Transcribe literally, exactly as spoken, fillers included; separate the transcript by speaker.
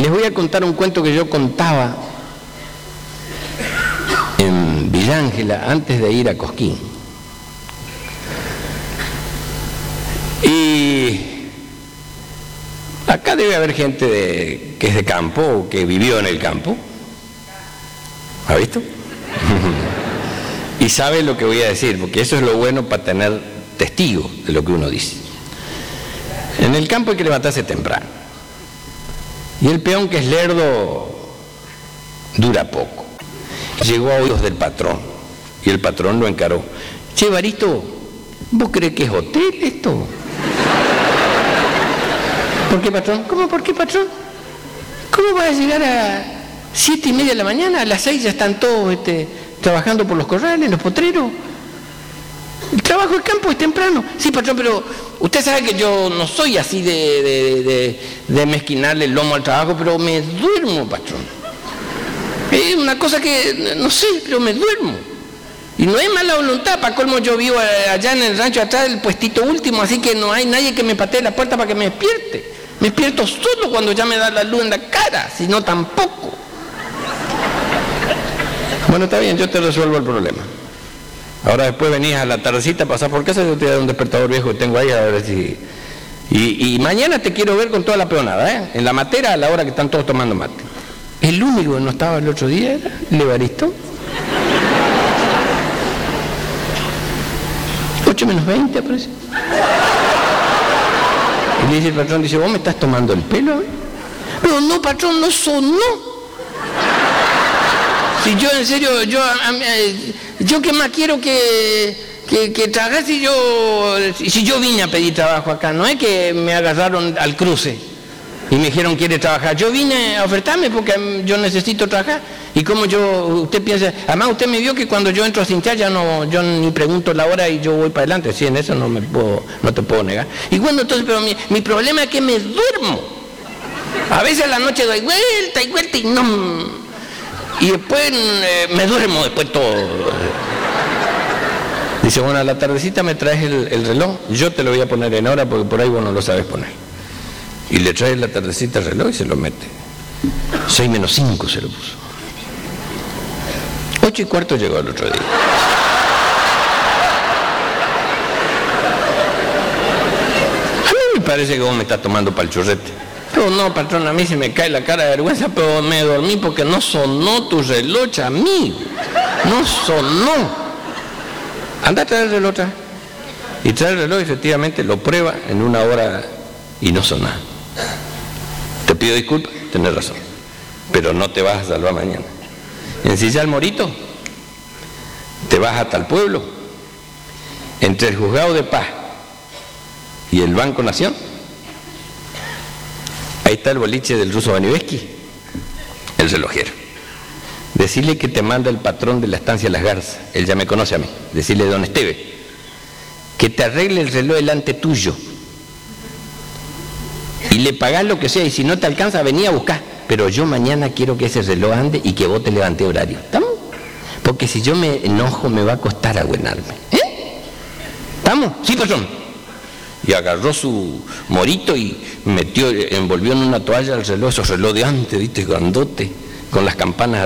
Speaker 1: Les voy a contar un cuento que yo contaba en Villa Ángela antes de ir a Cosquín. Y acá debe haber gente de, que es de campo o que vivió en el campo. ¿Ha visto? Y sabe lo que voy a decir, porque eso es lo bueno para tener testigo de lo que uno dice. En el campo hay que levantarse temprano. Y el peón que es lerdo dura poco. Llegó a oídos del patrón y el patrón lo encaró. Che, Barito, ¿vos crees que es hotel esto? ¿Por qué, patrón? ¿Cómo por qué, patrón? ¿Cómo vas a llegar a siete y media de la mañana? A las seis ya están todos este, trabajando por los corrales, los potreros. El trabajo del campo es temprano. Sí, patrón, pero usted sabe que yo no soy así de, de, de, de mezquinarle el lomo al trabajo, pero me duermo, patrón. Es una cosa que, no sé, pero me duermo. Y no es mala voluntad, para colmo yo vivo allá en el rancho atrás del puestito último, así que no hay nadie que me patee la puerta para que me despierte. Me despierto solo cuando ya me da la luz en la cara, si no tampoco. Bueno, está bien, yo te resuelvo el problema. Ahora después venís a la tardecita, pasás por casa y yo te doy un despertador viejo que tengo ahí a ver si... Y, y mañana te quiero ver con toda la peonada, ¿eh? En la matera a la hora que están todos tomando mate. El único que no estaba el otro día era el Evaristo. ocho menos veinte aparece. Y le dice el patrón, dice, ¿vos me estás tomando el pelo? Pero no, patrón, no sonó. Si yo, en serio, yo, a, a, yo qué más quiero que, que, que trabajar si yo, si yo vine a pedir trabajo acá, no es que me agarraron al cruce y me dijeron quiere trabajar, yo vine a ofertarme porque yo necesito trabajar. Y como yo, usted piensa, además usted me vio que cuando yo entro a cintear ya no, yo ni pregunto la hora y yo voy para adelante, sí, en eso no me puedo, no te puedo negar. Y bueno, entonces, pero mi, mi problema es que me duermo. A veces a la noche doy vuelta y vuelta y no... Y después eh, me duermo después todo. Dice, bueno, a la tardecita me traes el, el reloj, yo te lo voy a poner en hora porque por ahí vos no lo sabes poner. Y le trae la tardecita el reloj y se lo mete. Seis menos cinco se lo puso. Ocho y cuarto llegó el otro día. A mí me parece que vos me estás tomando pa'l churrete. Pero no, patrón, a mí se me cae la cara de vergüenza, pero me dormí porque no sonó tu reloj, amigo. No sonó. Anda a traer el reloj. Y trae el reloj, efectivamente, lo prueba en una hora y no sonó. Te pido disculpas, tenés razón. Pero no te vas a salvar mañana. Ensilla el morito, te vas hasta el pueblo, entre el juzgado de paz y el Banco Nación. Ahí está el boliche del ruso Baniveski, el relojero. Decirle que te manda el patrón de la estancia Las Garzas, él ya me conoce a mí. Decirle don Esteve, que te arregle el reloj delante tuyo. Y le pagás lo que sea, y si no te alcanza, vení a buscar. Pero yo mañana quiero que ese reloj ande y que vos te levantes horario. ¿Estamos? Porque si yo me enojo, me va a costar agüenarme. ¿Eh? ¿Estamos? Sí, patrón. Y agarró su morito y metió, envolvió en una toalla el reloj, esos reloj de antes, viste, grandote, con las campanas